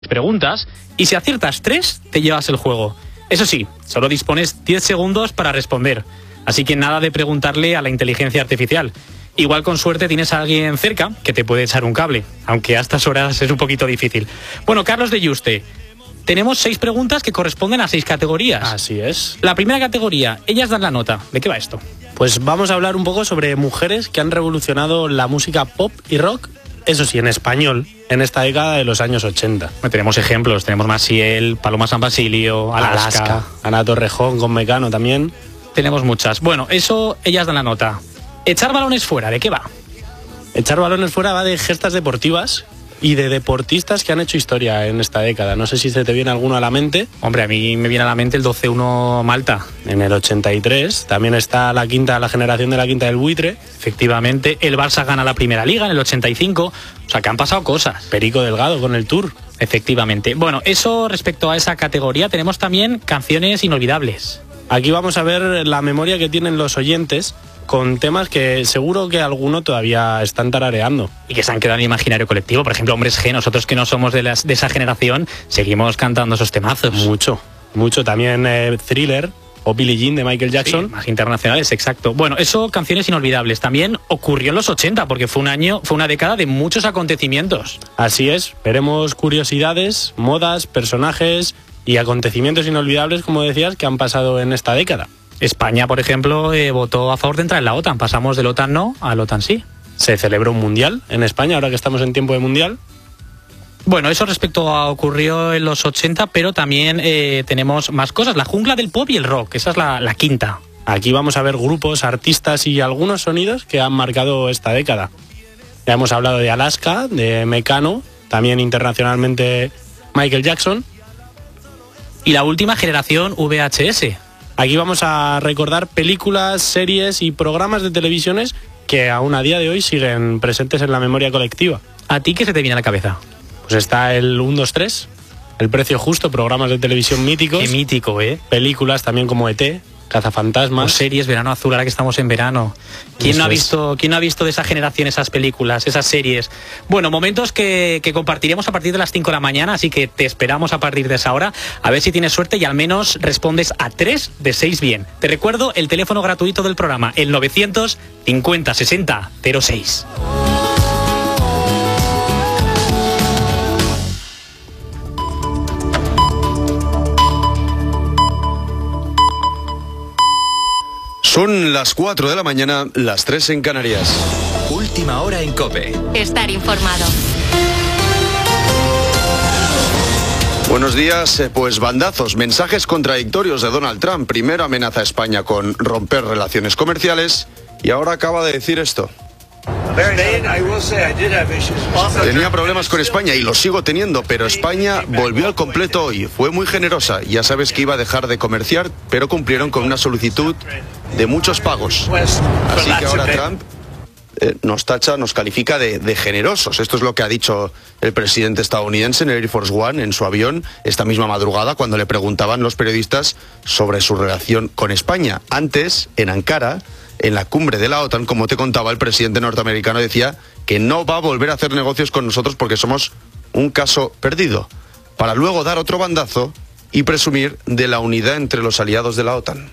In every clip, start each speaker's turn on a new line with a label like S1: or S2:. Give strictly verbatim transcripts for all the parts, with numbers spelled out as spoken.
S1: preguntas y si aciertas tres, te llevas el juego. Eso sí, solo dispones diez segundos para responder, así que nada de preguntarle a la inteligencia artificial. Igual con suerte tienes a alguien cerca que te puede echar un cable, aunque a estas horas es un poquito difícil. Bueno, Carlos de Yuste, tenemos seis preguntas que corresponden a seis categorías.
S2: Así es.
S1: La primera categoría, ellas dan la nota. ¿De qué va esto?
S2: Pues vamos a hablar un poco sobre mujeres que han revolucionado la música pop y rock, eso sí, en español, en esta década de los años ochenta.
S1: Bueno, tenemos ejemplos, tenemos Maciel, Paloma San Basilio, Alaska,
S2: Alaska, Ana Torrejón con Mecano también.
S1: Tenemos muchas. Bueno, eso ellas dan la nota. Echar balones fuera, ¿de qué va?
S2: Echar balones fuera va de gestas deportivas y de deportistas que han hecho historia en esta década. No sé si se te viene alguno a la mente.
S1: Hombre, a mí me viene a la mente el doce uno Malta.
S2: En el ochenta y tres. También está la quinta, la generación de la quinta del buitre.
S1: Efectivamente, el Barça gana la primera liga en el ochenta y cinco. O sea, que han pasado cosas.
S2: Perico Delgado con el Tour.
S1: Efectivamente. Bueno, eso respecto a esa categoría. Tenemos también canciones inolvidables.
S2: Aquí vamos a ver la memoria que tienen los oyentes con temas que seguro que alguno todavía están tarareando.
S1: Y que se han quedado en el imaginario colectivo. Por ejemplo, Hombres G, nosotros que no somos de, las, de esa generación, seguimos cantando esos temazos.
S2: Mucho, mucho. También eh, Thriller o Billie Jean de Michael Jackson.
S1: Sí, más internacionales, exacto. Bueno, eso, canciones inolvidables. También ocurrió en los ochenta, porque fue un año, fue una década de muchos acontecimientos.
S2: Así es. Veremos curiosidades, modas, personajes y acontecimientos inolvidables, como decías, que han pasado en esta década.
S1: España, por ejemplo, eh, votó a favor de entrar en la OTAN. Pasamos del OTAN no al OTAN sí.
S2: Se celebró un mundial en España, ahora que estamos en tiempo de mundial.
S1: Bueno, eso respecto a ocurrió en los ochenta, pero también eh, tenemos más cosas. La jungla del pop y el rock, esa es la, la quinta.
S2: Aquí vamos a ver grupos, artistas y algunos sonidos que han marcado esta década. Ya hemos hablado de Alaska, de Mecano, también internacionalmente Michael Jackson.
S1: Y la última generación V H S.
S2: Aquí vamos a recordar películas, series y programas de televisiones que aún a día de hoy siguen presentes en la memoria colectiva.
S1: ¿A ti qué se te viene a la cabeza?
S2: Pues está el uno, dos, tres, El precio justo, programas de televisión míticos.
S1: Qué mítico, ¿eh?
S2: Películas también como E T, Cazafantasmas.
S1: O series, Verano Azul, ahora que estamos en verano. ¿Quién no ha visto, quién no ha visto de esa generación esas películas, esas series? Bueno, momentos que, que compartiremos a partir de las cinco de la mañana, así que te esperamos a partir de esa hora, a ver si tienes suerte y al menos respondes a tres de seis bien. Te recuerdo el teléfono gratuito del programa, el novecientos cincuenta sesenta cero seis.
S3: Son las cuatro de la mañana, las tres en Canarias.
S4: Última hora en COPE.
S5: Estar informado.
S3: Buenos días. Pues bandazos, mensajes contradictorios de Donald Trump. Primero amenaza a España con romper relaciones comerciales y ahora acaba de decir esto. Tenía problemas con España y los sigo teniendo, pero España volvió al completo hoy. Fue muy generosa. Ya sabes que iba a dejar de comerciar, pero cumplieron con una solicitud de muchos pagos. Así que ahora Trump eh, nos tacha, nos califica de, de generosos. Esto es lo que ha dicho el presidente estadounidense en el Air Force One, en su avión, esta misma madrugada, cuando le preguntaban los periodistas sobre su relación con España. Antes, en Ankara, en la cumbre de la OTAN, como te contaba, el presidente norteamericano decía que no va a volver a hacer negocios con nosotros porque somos un caso perdido, para luego dar otro bandazo y presumir de la unidad entre los aliados de la OTAN.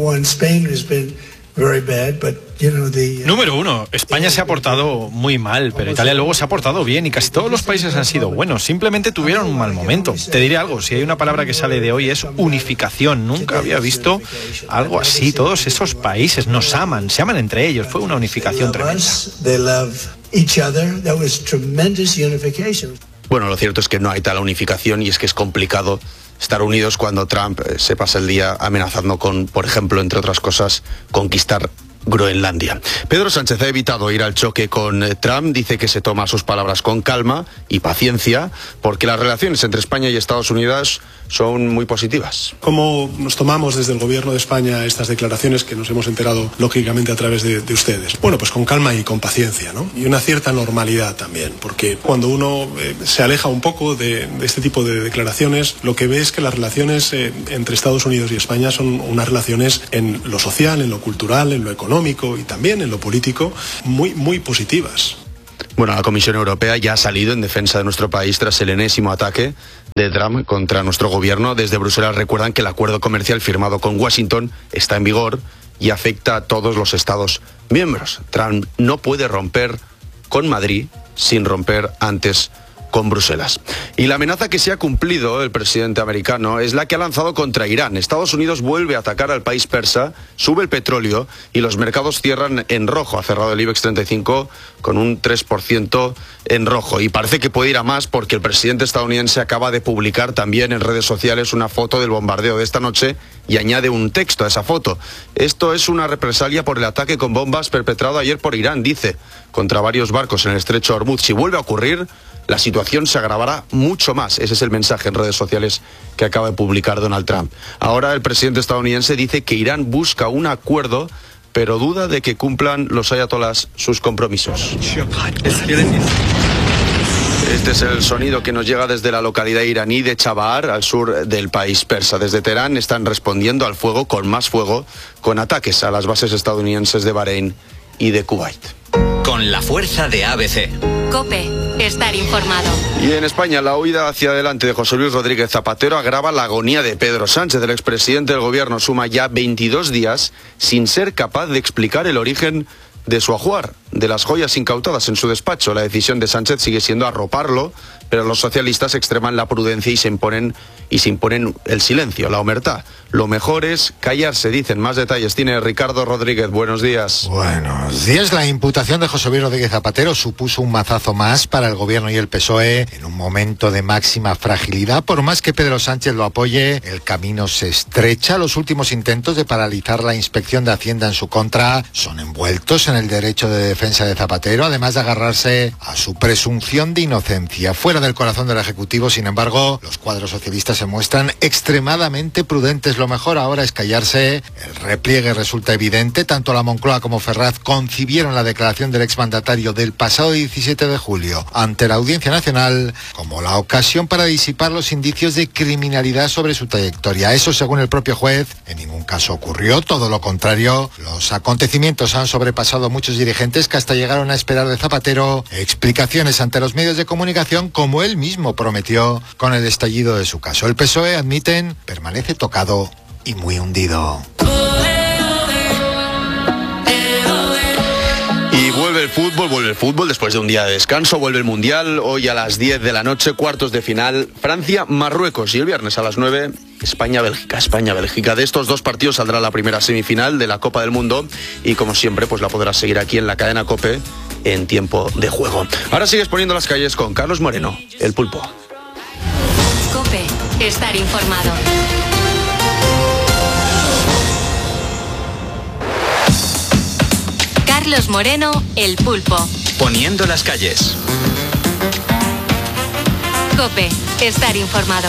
S6: Número uno, España se ha portado muy mal, pero Italia luego se ha portado bien y casi todos los países han sido buenos, simplemente tuvieron un mal momento. Te diré algo, si hay una palabra que sale de hoy es unificación. Nunca había visto algo así. Todos esos países nos aman, se aman entre ellos, fue una unificación tremenda.
S3: Bueno, lo cierto es que no hay tal unificación y es que es complicado estar unidos cuando Trump eh, se pasa el día amenazando con, por ejemplo, entre otras cosas, conquistar Groenlandia. Pedro Sánchez ha evitado ir al choque con eh, Trump, dice que se toma sus palabras con calma y paciencia, porque las relaciones entre España y Estados Unidos son muy positivas.
S7: ¿Cómo nos tomamos desde el gobierno de España estas declaraciones que nos hemos enterado, lógicamente, a través de, de ustedes? Bueno, pues con calma y con paciencia, ¿no? Y una cierta normalidad también, porque cuando uno eh, se aleja un poco de, de este tipo de declaraciones, lo que ve es que las relaciones eh, entre Estados Unidos y España son unas relaciones en lo social, en lo cultural, en lo económico y también en lo político muy, muy positivas.
S3: Bueno, la Comisión Europea ya ha salido en defensa de nuestro país tras el enésimo ataque de Trump contra nuestro gobierno. Desde Bruselas recuerdan que el acuerdo comercial firmado con Washington está en vigor y afecta a todos los Estados miembros. Trump no puede romper con Madrid sin romper antes con Bruselas. Y la amenaza que se ha cumplido el presidente americano es la que ha lanzado contra Irán. Estados Unidos vuelve a atacar al país persa, sube el petróleo y los mercados cierran en rojo. Ha cerrado el IBEX treinta y cinco con un tres por ciento en rojo. Y parece que puede ir a más porque el presidente estadounidense acaba de publicar también en redes sociales una foto del bombardeo de esta noche y añade un texto a esa foto. Esto es una represalia por el ataque con bombas perpetrado ayer por Irán, dice, contra varios barcos en el estrecho de Hormuz. Si vuelve a ocurrir, la situación se agravará mucho más. Ese es el mensaje en redes sociales que acaba de publicar Donald Trump. Ahora el presidente estadounidense dice que Irán busca un acuerdo, pero duda de que cumplan los ayatolás sus compromisos. Este es el sonido que nos llega desde la localidad iraní de Chabahar, al sur del país persa. Desde Teherán están respondiendo al fuego con más fuego, con ataques a las bases estadounidenses de Bahrein y de Kuwait.
S4: Con la fuerza de A B C.
S5: COPE, estar informado.
S3: Y en España, la huida hacia adelante de José Luis Rodríguez Zapatero agrava la agonía de Pedro Sánchez. El expresidente del gobierno suma ya veintidós días sin ser capaz de explicar el origen de su ajuar, de las joyas incautadas en su despacho. La decisión de Sánchez sigue siendo arroparlo, pero los socialistas extreman la prudencia y se imponen y se imponen el silencio, la omertá. Lo mejor es callarse, dicen. Más detalles tiene Ricardo Rodríguez. Buenos días.
S8: Buenos días. La imputación de José Luis Rodríguez Zapatero supuso un mazazo más para el gobierno y el P S O E en un momento de máxima fragilidad. Por más que Pedro Sánchez lo apoye, el camino se estrecha. Los últimos intentos de paralizar la inspección de Hacienda en su contra son envueltos en el derecho de defensa de Zapatero, además de agarrarse a su presunción de inocencia. Fuera del corazón del Ejecutivo, sin embargo, los cuadros socialistas se muestran extremadamente prudentes. Lo mejor ahora es callarse. El repliegue resulta evidente. Tanto la Moncloa como Ferraz concibieron la declaración del exmandatario del pasado diecisiete de julio ante la Audiencia Nacional como la ocasión para disipar los indicios de criminalidad sobre su trayectoria. Eso, según el propio juez, en ningún caso ocurrió. Todo lo contrario, los acontecimientos han sobrepasado a muchos dirigentes que hasta llegaron a esperar de Zapatero explicaciones ante los medios de comunicación, como él mismo prometió con el estallido de su caso. El P S O E, admiten, permanece tocado y muy hundido.
S3: Y vuelve el fútbol, vuelve el fútbol después de un día de descanso, vuelve el Mundial, hoy a las diez de la noche, cuartos de final, Francia-Marruecos, y el viernes a las nueve, España-Bélgica, España-Bélgica. De estos dos partidos saldrá la primera semifinal de la Copa del Mundo y, como siempre, pues la podrás seguir aquí en la cadena COPE en tiempo de juego. Ahora sigues poniendo las calles con Carlos Moreno, el Pulpo.
S5: COPE, estar informado. Carlos Moreno, el Pulpo.
S4: Poniendo las calles.
S5: COPE, estar informado.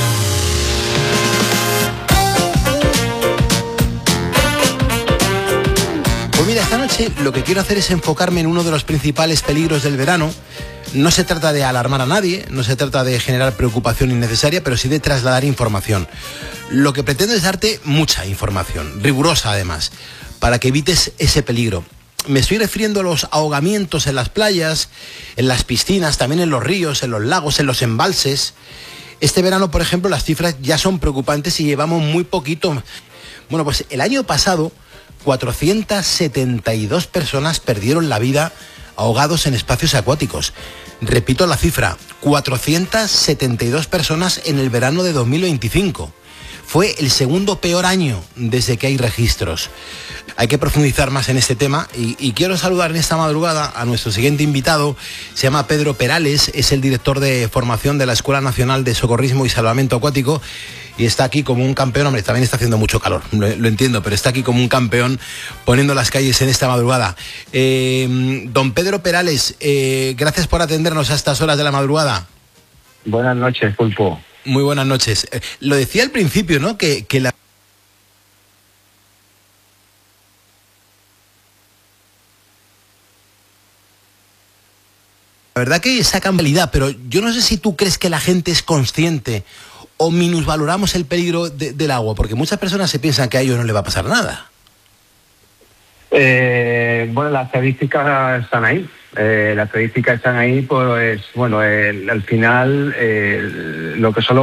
S9: Pues mira, esta noche lo que quiero hacer es enfocarme en uno de los principales peligros del verano. No se trata de alarmar a nadie, no se trata de generar preocupación innecesaria, pero sí de trasladar información. Lo que pretendo es darte mucha información, rigurosa además, para que evites ese peligro. Me estoy refiriendo a los ahogamientos en las playas, en las piscinas, también en los ríos, en los lagos, en los embalses. Este verano, por ejemplo, las cifras ya son preocupantes y llevamos muy poquito. Bueno, pues el año pasado, cuatrocientas setenta y dos personas perdieron la vida ahogados en espacios acuáticos. Repito la cifra, cuatrocientas setenta y dos personas en el verano de dos mil veinticinco. Fue el segundo peor año desde que hay registros. Hay que profundizar más en este tema y, y quiero saludar en esta madrugada a nuestro siguiente invitado. Se llama Pedro Perales, es el director de formación de la Escuela Nacional de Socorrismo y Salvamento Acuático y está aquí como un campeón. Hombre, también está haciendo mucho calor, lo, lo entiendo, pero está aquí como un campeón poniendo las calles en esta madrugada. Eh, don Pedro Perales, eh, gracias por atendernos a estas horas de la madrugada.
S10: Buenas noches, Pulpo.
S9: Muy buenas noches. Eh, lo decía al principio, ¿no? Que, que la... La verdad que sacan calidad, pero yo no sé si tú crees que la gente es consciente o minusvaloramos el peligro de, del agua, porque muchas personas se piensan que a ellos no les va a pasar nada.
S10: Eh, bueno, las estadísticas están ahí. Eh, las estadísticas están ahí, pues bueno, eh, al final eh, lo que son